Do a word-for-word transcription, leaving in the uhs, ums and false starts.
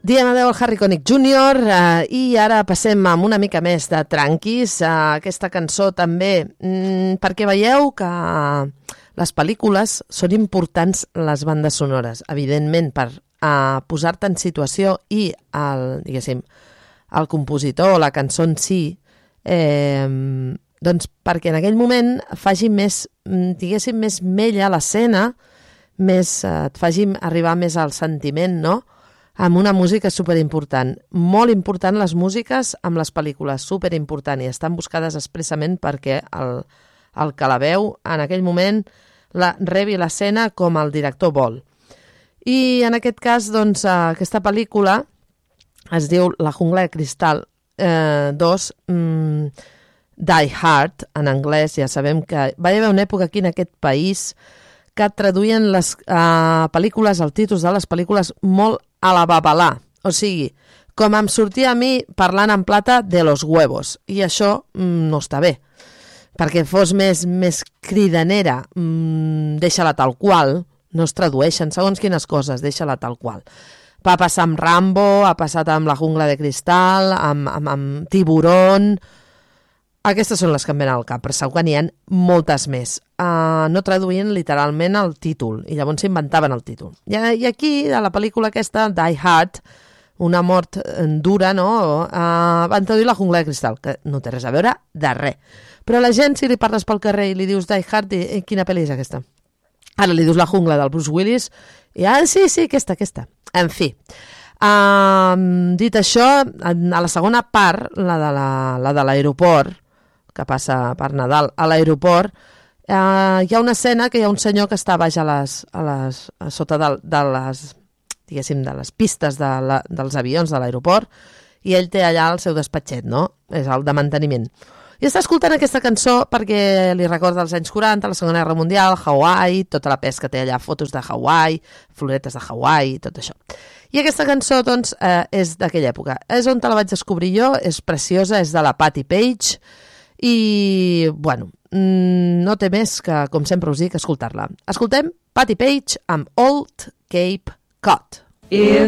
Diem adeu al Harry Connick júnior eh, i ara passem amb una mica més de tranquis. Eh, aquesta cançó també, mm, perquè veieu que les pel·lícules són importants les bandes sonores, evidentment, per eh, posar-te en situació i el, diguéssim, el compositor o la cançó en si, eh, doncs perquè en aquell moment faci més, diguéssim, més mella l'escena, més, eh, et faci arribar més al sentiment, no?, amb una música superimportant. Molt important les músiques amb les pel·lícules, superimportant, i estan buscades expressament perquè el, el que la veu en aquell moment la, rebi l'escena com el director vol. I en aquest cas, doncs, aquesta pel·lícula es diu La jungla de cristal eh, dos, mm, Die Hard, en anglès. Ja sabem que va haver una època aquí en aquest país que traduïen les uh, pel·lícules, els títols de les pel·lícules molt a la babalà. O sigui, com em sortia a mi parlant en plata de los huevos. I això mm, no està bé. Perquè fos més, més cridanera, mm, deixa-la tal qual, no es tradueixen segons quines coses, deixa-la tal qual. Va passar amb Rambo, ha passat amb La jungla de cristal, amb, amb, amb Tiburón. Aquestes són les que em venen al cap, però segur que n'hi ha moltes més. Uh, no traduïen literalment el títol, i llavors s'inventaven el títol. I, I aquí, a la pel·lícula aquesta, Die Hard, una mort dura, no? Uh, van traduir La jungla de cristal, que no té res a veure de res. Però a la gent, si li parles pel carrer i li dius Die Hard, i, quina pel·li és aquesta? Ara li dius La jungla del Bruce Willis, i ah, sí, sí, aquesta, aquesta. En fi... Uh, dit això, a la segona part, la de la, la de l'aeroport, que passa per Nadal a l'aeroport, eh, hi ha una escena que hi ha un senyor que està baix a les, a les, a sota de, de les, diguéssim, de les pistes de la, dels avions de l'aeroport, i ell té allà el seu despatxet, no? És el de manteniment. I està escoltant aquesta cançó perquè li recorda els anys quaranta, la Segona Guerra Mundial, Hawaii, tota la pesca té allà, fotos de Hawaii, floretes de Hawaii, tot això. I aquesta cançó, doncs, eh, és d'aquella època. És on te la vaig descobrir jo, és preciosa, és de la Patti Page, i, bueno, no té més que, com sempre us dic, escoltar-la. Escoltem Patti Page amb Old Cape Cod.